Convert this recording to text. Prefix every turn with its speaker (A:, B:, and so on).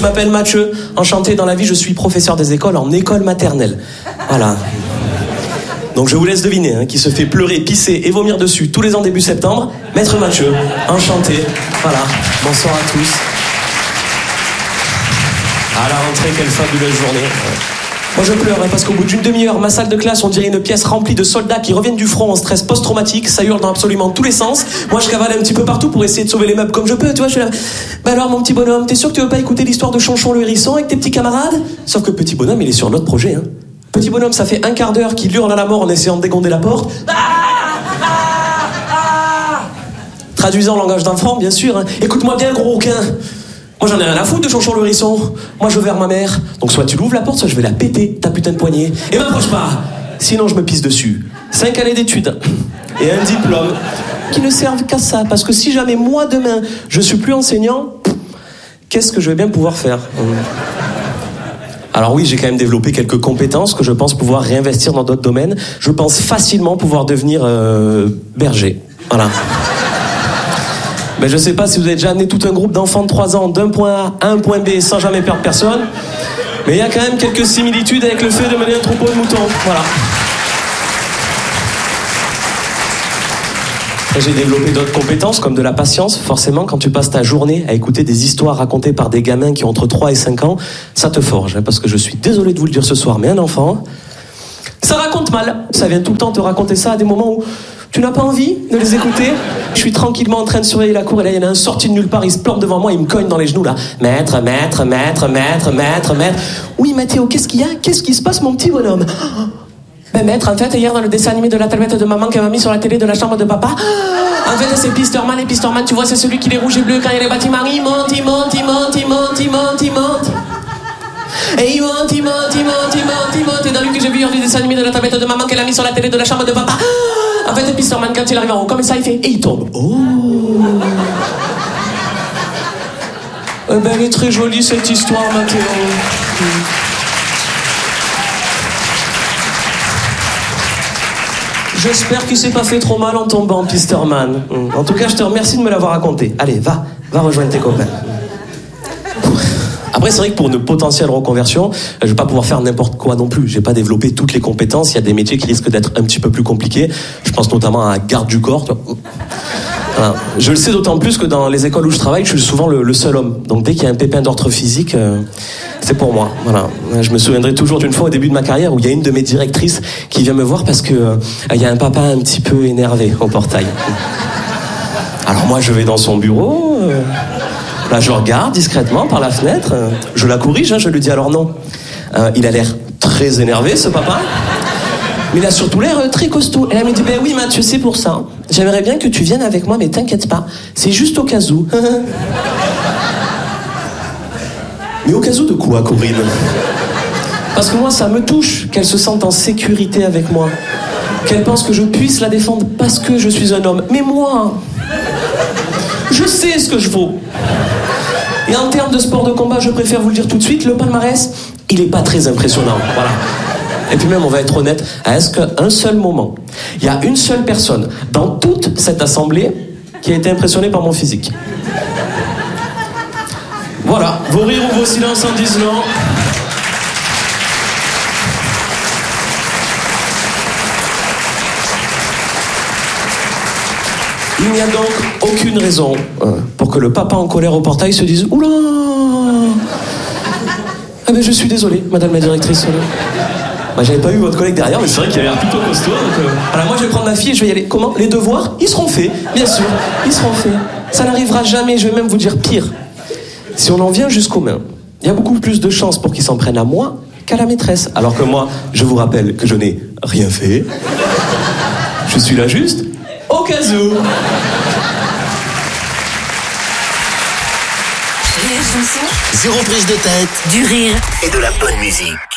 A: Je m'appelle Mathieu, enchanté dans la vie, je suis professeur des écoles en école maternelle. Voilà. Donc je vous laisse deviner, qui se fait pleurer, pisser et vomir dessus tous les ans début septembre. Maître Mathieu, enchanté. Voilà, bonsoir à tous. À la rentrée, quelle fabuleuse journée. Moi je pleure parce qu'au bout d'une demi-heure, ma salle de classe, on dirait une pièce remplie de soldats qui reviennent du front en stress post-traumatique, ça hurle dans absolument tous les sens. Moi je cavale un petit peu partout pour essayer de sauver les meubles comme je peux, tu vois, je suis là. Bah alors mon petit bonhomme, t'es sûr que tu veux pas écouter l'histoire de Chonchon le hérisson avec tes petits camarades? Sauf que petit bonhomme, il est sur notre projet, Petit bonhomme, ça fait un quart d'heure qu'il hurle à la mort en essayant de dégonder la porte. Traduisant en langage d'enfant, bien sûr. Écoute-moi bien, gros rouquin. Moi, j'en ai rien à foutre de Chonchon le hérisson. Moi, je veux vers ma mère. Donc, soit tu l'ouvres la porte, soit je vais la péter, ta putain de poignée. Et m'approche pas. Sinon, je me pisse dessus. 5 années d'études et un diplôme qui ne servent qu'à ça. Parce que si jamais, moi, demain, je suis plus enseignant, qu'est-ce que je vais bien pouvoir faire? Alors oui, j'ai quand même développé quelques compétences que je pense pouvoir réinvestir dans d'autres domaines. Je pense facilement pouvoir devenir berger. Voilà. Mais je sais pas si vous avez déjà amené tout un groupe d'enfants de 3 ans d'un point A à un point B sans jamais perdre personne. Mais il y a quand même quelques similitudes avec le fait de mener un troupeau de moutons. Voilà. Et j'ai développé d'autres compétences comme de la patience. Forcément, quand tu passes ta journée à écouter des histoires racontées par des gamins qui ont entre 3 et 5 ans, ça te forge. Parce que je suis désolé de vous le dire ce soir, mais un enfant, ça raconte mal. Ça vient tout le temps te raconter ça à des moments où tu n'as pas envie de les écouter. Je suis tranquillement en train de surveiller la cour et là, il y en a un sorti de nulle part, il se plante devant moi, il me cogne dans les genoux là. Maître. Oui, Mathéo, qu'est-ce qu'il y a? Qu'est-ce qui se passe, mon petit bonhomme? Ben maître, en fait, hier dans le dessin animé de la tablette de maman qu'elle m'a mis sur la télé de la chambre de papa, en fait, c'est Pisterman et Pisterman, tu vois, c'est celui qui est rouge et bleu quand il y a les bâtiments, il monte. Et il monte. Et dans lui que j'ai vu hier du dessin animé de la tablette de maman qu'elle a mis sur la télé de la chambre de papa, en fait, Pisterman, quand il arrive en haut, comme ça, il fait, et il tombe. Oh. Eh ben, elle est très jolie cette histoire, Mathéo. J'espère qu'il s'est pas fait trop mal en tombant, Pisterman. En tout cas, je te remercie de me l'avoir raconté. Allez, va rejoindre tes copains. Après, c'est vrai que pour une potentielle reconversion, je vais pas pouvoir faire n'importe quoi non plus. J'ai pas développé toutes les compétences. Il y a des métiers qui risquent d'être un petit peu plus compliqués. Je pense notamment à garde du corps. Voilà. Je le sais d'autant plus que dans les écoles où je travaille, je suis souvent le seul homme. Donc dès qu'il y a un pépin d'ordre physique, c'est pour moi. Voilà. Je me souviendrai toujours d'une fois au début de ma carrière où il y a une de mes directrices qui vient me voir parce que il y a un papa un petit peu énervé au portail. Alors moi, je vais dans son bureau. Là, je regarde discrètement par la fenêtre. Je la corrige, je lui dis alors non. Il a l'air très énervé, ce papa. Mais il a surtout l'air très costaud. Et elle me dit, ben oui Mathieu, c'est pour ça. J'aimerais bien que tu viennes avec moi, mais t'inquiète pas. C'est juste au cas où. Mais au cas où de quoi, Corinne? Parce que moi, ça me touche qu'elle se sente en sécurité avec moi. Qu'elle pense que je puisse la défendre parce que je suis un homme. Mais moi, je sais ce que je vaux. Et en termes de sport de combat, je préfère vous le dire tout de suite, le palmarès, il est pas très impressionnant. Voilà. Et puis même, on va être honnête, est-ce qu'à un seul moment, il y a une seule personne dans toute cette assemblée qui a été impressionnée par mon physique? Voilà, vos rires ou vos silences en disent non. Il n'y a donc aucune raison pour que le papa en colère au portail se dise « Oula ! Ah ben je suis désolé, madame la directrice. » Bah, j'avais pas eu votre collègue derrière, mais c'est vrai qu'il a l'air plutôt costaud. Donc, alors moi, je vais prendre ma fille et je vais y aller. Comment? Les devoirs, ils seront faits, bien sûr. Ils seront faits. Ça n'arrivera jamais, je vais même vous dire pire. Si on en vient jusqu'aux mains, il y a beaucoup plus de chances pour qu'ils s'en prennent à moi qu'à la maîtresse. Alors que moi, je vous rappelle que je n'ai rien fait. Je suis là juste au cas où.
B: Zéro prise de tête, du rire et de la bonne musique.